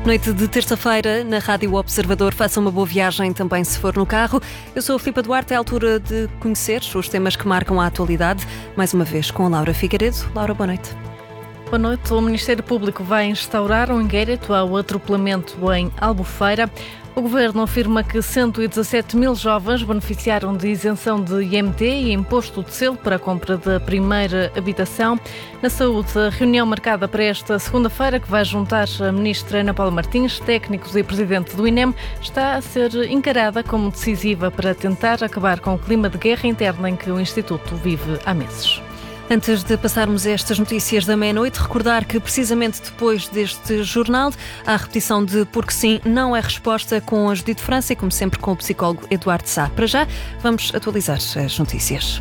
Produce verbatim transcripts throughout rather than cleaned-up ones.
Noite de terça-feira na Rádio Observador. Faça uma boa viagem também se for no carro. Eu sou a Filipa Duarte, é a altura de conhecer os temas que marcam a atualidade. Mais uma vez com a Laura Figueiredo. Laura, boa noite. Boa noite. O Ministério Público vai instaurar um inquérito ao atropelamento em Albufeira. O Governo afirma que cento e dezassete mil jovens beneficiaram de isenção de I M T e imposto de selo para a compra da primeira habitação. Na saúde, a reunião marcada para esta segunda-feira, que vai juntar a Ministra Ana Paula Martins, técnicos e Presidente do INEM, está a ser encarada como decisiva para tentar acabar com o clima de guerra interna em que o Instituto vive há meses. Antes de passarmos a estas notícias da meia-noite, recordar que precisamente depois deste jornal há a repetição de Porque Sim Não é Resposta com a Judite França e, como sempre, com o psicólogo Eduardo Sá. Para já, vamos atualizar as notícias.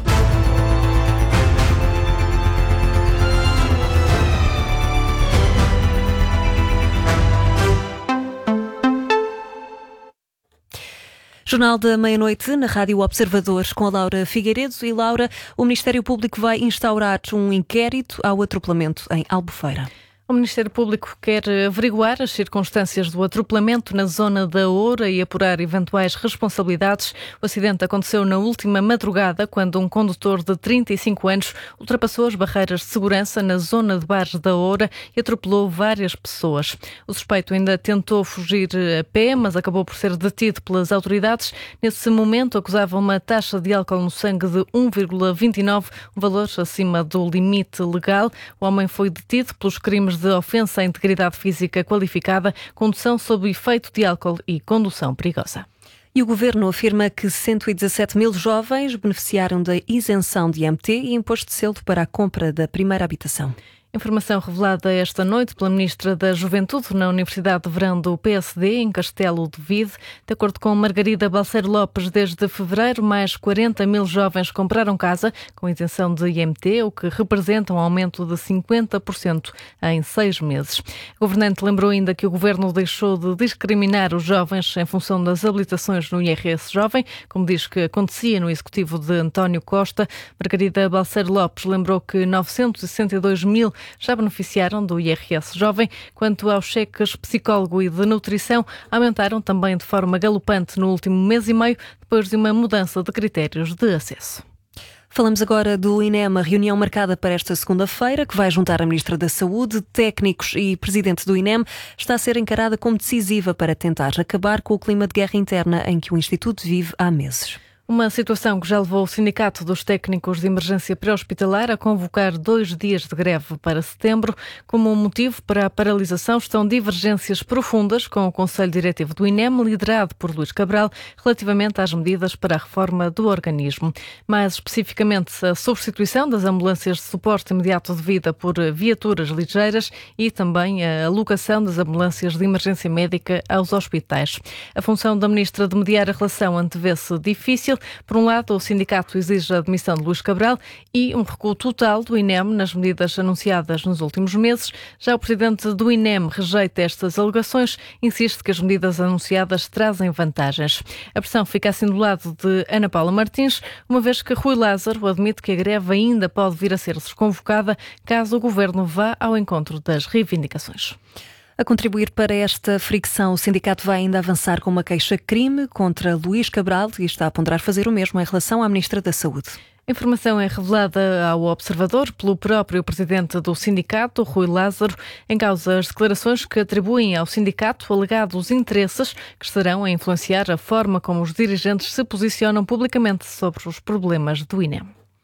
Jornal da meia-noite na Rádio Observador com a Laura Figueiredo. E Laura, o Ministério Público vai instaurar um inquérito ao atropelamento em Albufeira. O Ministério Público quer averiguar as circunstâncias do atropelamento na zona da Oura e apurar eventuais responsabilidades. O acidente aconteceu na última madrugada, quando um condutor de trinta e cinco anos ultrapassou as barreiras de segurança na zona de bares da Oura e atropelou várias pessoas. O suspeito ainda tentou fugir a pé, mas acabou por ser detido pelas autoridades. Nesse momento, acusava uma taxa de álcool no sangue de um vírgula vinte e nove, um valor acima do limite legal. O homem foi detido pelos crimes de ofensa à integridade física qualificada, condução sob efeito de álcool e condução perigosa. E o Governo afirma que cento e dezassete mil jovens beneficiaram da isenção de I M T e imposto de selo para a compra da primeira habitação. Informação revelada esta noite pela Ministra da Juventude na Universidade de Verão do P S D, em Castelo de Vide. De acordo com Margarida Balseiro Lopes, desde fevereiro, mais quarenta mil jovens compraram casa com isenção de I M T, o que representa um aumento de cinquenta por cento em seis meses. O governante lembrou ainda que o Governo deixou de discriminar os jovens em função das habilitações no I R S Jovem, como diz que acontecia no Executivo de António Costa. Margarida Balseiro Lopes lembrou que novecentos e sessenta e dois mil já beneficiaram do I R S Jovem. Quanto aos cheques psicólogo e de nutrição, aumentaram também de forma galopante no último mês e meio, depois de uma mudança de critérios de acesso. Falamos agora do INEM, a reunião marcada para esta segunda-feira, que vai juntar a Ministra da Saúde, técnicos e Presidente do INEM, está a ser encarada como decisiva para tentar acabar com o clima de guerra interna em que o Instituto vive há meses. Uma situação que já levou o Sindicato dos Técnicos de Emergência Pré-Hospitalar a convocar dois dias de greve para setembro. Como motivo para a paralisação estão divergências profundas com o Conselho Diretivo do INEM, liderado por Luís Cabral, relativamente às medidas para a reforma do organismo. Mais especificamente, a substituição das ambulâncias de suporte imediato de vida por viaturas ligeiras e também a alocação das ambulâncias de emergência médica aos hospitais. A função da Ministra de mediar a relação antevê-se difícil. Por um lado, o sindicato exige a demissão de Luís Cabral e um recuo total do INEM nas medidas anunciadas nos últimos meses. Já o presidente do INEM rejeita estas alegações, insiste que as medidas anunciadas trazem vantagens. A pressão fica assim do lado de Ana Paula Martins, uma vez que Rui Lázaro admite que a greve ainda pode vir a ser desconvocada caso o Governo vá ao encontro das reivindicações. A contribuir para esta fricção, o sindicato vai ainda avançar com uma queixa-crime contra Luís Cabral e está a ponderar fazer o mesmo em relação à Ministra da Saúde. A informação é revelada ao Observador pelo próprio presidente do sindicato, Rui Lázaro, em causa as declarações que atribuem ao sindicato alegados interesses que estarão a influenciar a forma como os dirigentes se posicionam publicamente sobre os problemas do INEM.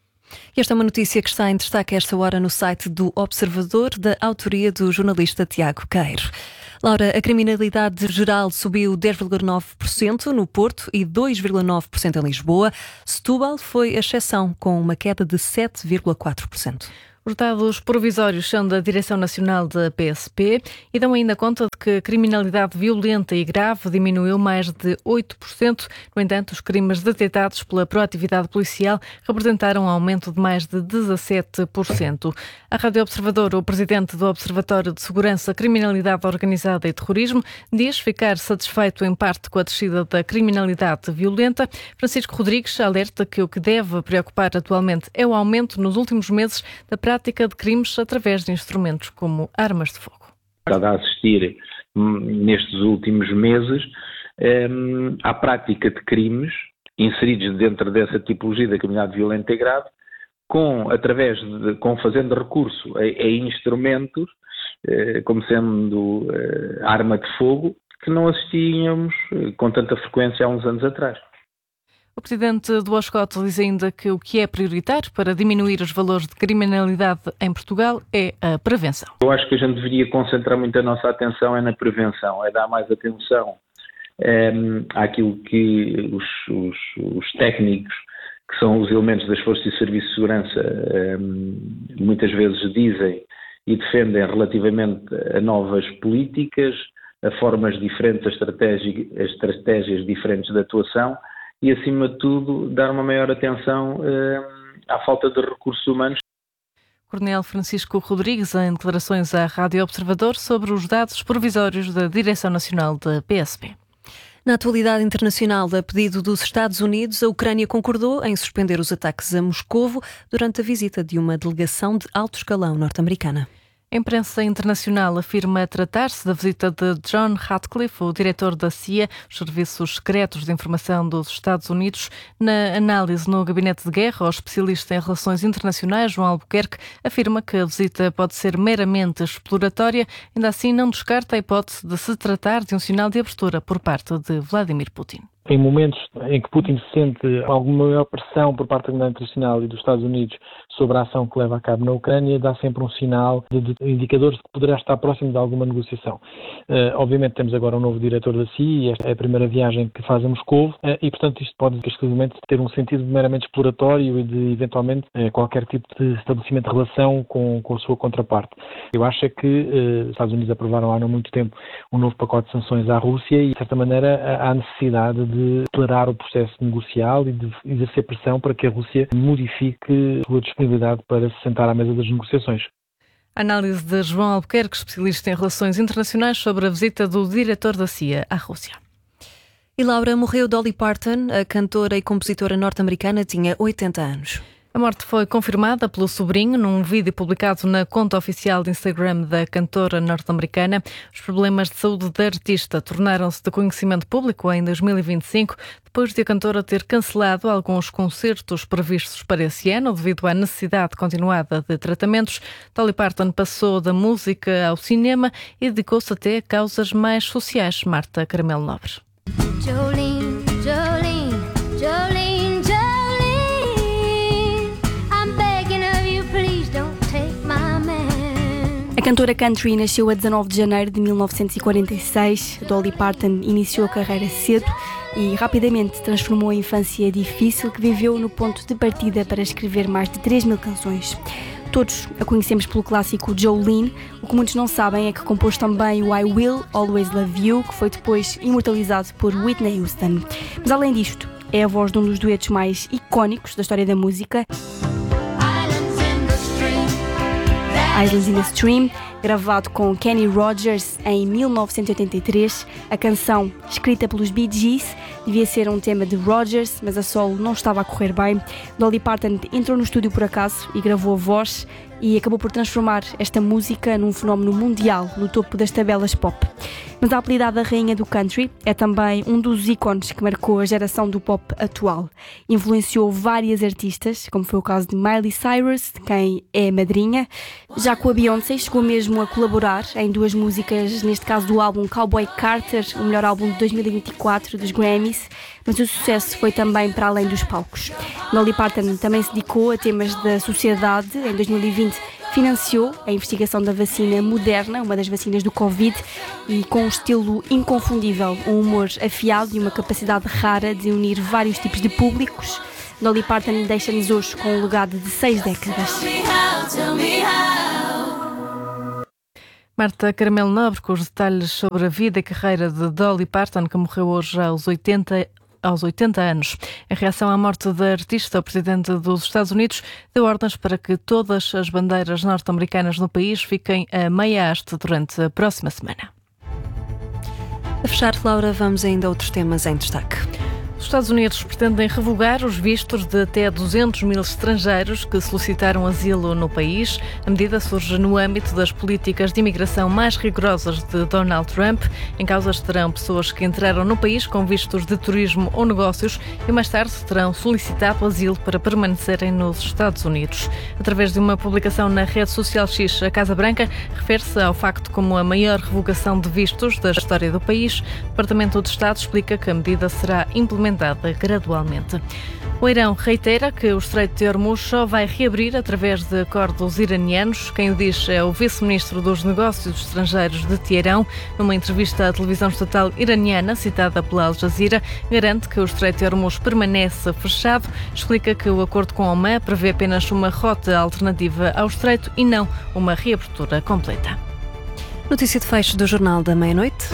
E esta é uma notícia que está em destaque a esta hora no site do Observador, da autoria do jornalista Tiago Queiro. Laura, a criminalidade geral subiu dez vírgula nove por cento no Porto e dois vírgula nove por cento em Lisboa. Setúbal foi a exceção, com uma queda de sete vírgula quatro por cento. Os dados provisórios são da Direção Nacional da P S P e dão ainda conta de que a criminalidade violenta e grave diminuiu mais de oito por cento. No entanto, os crimes detectados pela proatividade policial representaram um aumento de mais de dezassete por cento. À Rádio Observador, o presidente do Observatório de Segurança, Criminalidade Organizada e Terrorismo diz ficar satisfeito em parte com a descida da criminalidade violenta. Francisco Rodrigues alerta que o que deve preocupar atualmente é o aumento nos últimos meses da prática prática de crimes através de instrumentos como armas de fogo. Está a assistir nestes últimos meses, um, à prática de crimes inseridos dentro dessa tipologia da criminalidade violenta e grave, com, através de, com fazendo recurso a, a instrumentos, eh, como sendo eh, arma de fogo, que não assistíamos eh, com tanta frequência há uns anos atrás. O presidente do OSCOT diz ainda que o que é prioritário para diminuir os valores de criminalidade em Portugal é a prevenção. Eu acho que a gente deveria concentrar muito a nossa atenção é na prevenção, é dar mais atenção um, àquilo que os, os, os técnicos, que são os elementos das forças e serviços de segurança, um, muitas vezes dizem e defendem relativamente a novas políticas, a formas diferentes, a estratégias, as estratégias diferentes de atuação, e, acima de tudo, dar uma maior atenção uh, à falta de recursos humanos. Coronel Francisco Rodrigues, em declarações à Rádio Observador sobre os dados provisórios da Direção Nacional da P S P. Na atualidade internacional, a pedido dos Estados Unidos, a Ucrânia concordou em suspender os ataques a Moscovo durante a visita de uma delegação de alto escalão norte-americana. A imprensa internacional afirma tratar-se da visita de John Ratcliffe, o diretor da C I A, os Serviços Secretos de Informação dos Estados Unidos. Na análise no Gabinete de Guerra, o especialista em relações internacionais, João Albuquerque, afirma que a visita pode ser meramente exploratória, ainda assim não descarta a hipótese de se tratar de um sinal de abertura por parte de Vladimir Putin. Em momentos em que Putin sente alguma maior pressão por parte da comunidade internacional e dos Estados Unidos sobre a ação que leva a cabo na Ucrânia, dá sempre um sinal de, de indicadores de que poderá estar próximo de alguma negociação. Uh, obviamente temos agora um novo diretor da C I A e esta é a primeira viagem que faz a Moscou uh, e, portanto, isto pode exclusivamente ter um sentido meramente exploratório e de, eventualmente, uh, qualquer tipo de estabelecimento de relação com, com a sua contraparte. Eu acho é que uh, os Estados Unidos aprovaram há não muito tempo um novo pacote de sanções à Rússia e, de certa maneira, há necessidade de de acelerar o processo negocial e de exercer pressão para que a Rússia modifique a sua disponibilidade para se sentar à mesa das negociações. Análise de João Albuquerque, especialista em relações internacionais, sobre a visita do diretor da C I A à Rússia. E Laura, morreu Dolly Parton, a cantora e compositora norte-americana, tinha oitenta anos. A morte foi confirmada pelo sobrinho num vídeo publicado na conta oficial de Instagram da cantora norte-americana. Os problemas de saúde da artista tornaram-se de conhecimento público em dois mil e vinte e cinco, depois de a cantora ter cancelado alguns concertos previstos para esse ano devido à necessidade continuada de tratamentos. Dolly Parton passou da música ao cinema e dedicou-se até a causas mais sociais. Marta Caramelo Nobre. Jolene, Jolene, Jolene. A cantora country nasceu a dezanove de janeiro de mil novecentos e quarenta e seis. Dolly Parton iniciou a carreira cedo e rapidamente transformou a infância difícil que viveu no ponto de partida para escrever mais de três mil canções. Todos a conhecemos pelo clássico Jolene. O que muitos não sabem é que compôs também o I Will Always Love You, que foi depois imortalizado por Whitney Houston. Mas além disto, é a voz de um dos duetos mais icónicos da história da música, Islands in the Stream, gravado com Kenny Rogers em mil novecentos e oitenta e três. A canção, escrita pelos Bee Gees, devia ser um tema de Rogers, mas a solo não estava a correr bem. Dolly Parton entrou no estúdio por acaso e gravou a voz e acabou por transformar esta música num fenómeno mundial no topo das tabelas pop. Mas a apelidada Rainha do Country é também um dos ícones que marcou a geração do pop atual. Influenciou várias artistas, como foi o caso de Miley Cyrus, de quem é madrinha. Já com a Beyoncé chegou mesmo a colaborar em duas músicas, neste caso do álbum Cowboy Carter, o melhor álbum de dois mil e vinte e quatro dos Grammys, mas o sucesso foi também para além dos palcos. Dolly Parton também se dedicou a temas da sociedade. Em dois mil e vinte financiou a investigação da vacina Moderna, uma das vacinas do Covid, e com um estilo inconfundível, um humor afiado e uma capacidade rara de unir vários tipos de públicos. Dolly Parton deixa-nos hoje com um legado de seis décadas. Marta Caramelo Nobre, com os detalhes sobre a vida e carreira de Dolly Parton, que morreu hoje aos oitenta aos oitenta anos. Em reação à morte da artista, o presidente dos Estados Unidos deu ordens para que todas as bandeiras norte-americanas no país fiquem a meia haste durante a próxima semana. A fechar, Laura, vamos ainda a outros temas em destaque. O Os Estados Unidos pretendem revogar os vistos de até duzentos mil estrangeiros que solicitaram asilo no país. A medida surge no âmbito das políticas de imigração mais rigorosas de Donald Trump. Em causa estarão pessoas que entraram no país com vistos de turismo ou negócios e mais tarde terão solicitado asilo para permanecerem nos Estados Unidos. Através de uma publicação na rede social X, a Casa Branca refere-se ao facto como a maior revogação de vistos da história do país. O Departamento de Estado explica que a medida será implementada gradualmente. O Irão reitera que o Estreito de Hormuz só vai reabrir através de acordos iranianos. Quem o diz é o vice-ministro dos Negócios Estrangeiros de Teherão. Numa entrevista à televisão estatal iraniana, citada pela Al Jazeera, garante que o Estreito de Hormuz permanece fechado. Explica que o acordo com Omã prevê apenas uma rota alternativa ao Estreito e não uma reabertura completa. Notícia de fecho do Jornal da Meia-Noite.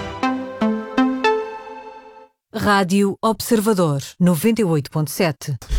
Rádio Observador, noventa e oito ponto sete.